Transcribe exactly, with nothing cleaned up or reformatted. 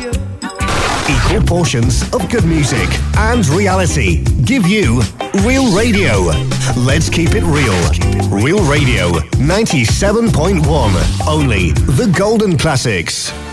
Equal portions of good music and reality. Give you Real Radio. Let's keep it real. Real Radio ninety-seven point one. Only the golden classics.